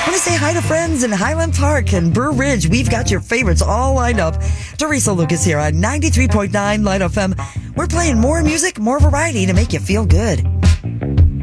I want to say hi to friends in Highland Park and Burr Ridge. We've got your favorites all lined up. Teresa Lucas here on 93.9 Light FM. We're playing more music, more variety to make you feel good.